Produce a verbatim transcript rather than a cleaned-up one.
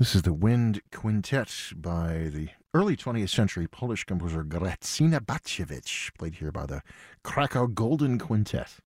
This is the Wind Quintet by the early twentieth century Polish composer Grażyna Batkiewicz, played here by the Krakow Golden Quintet.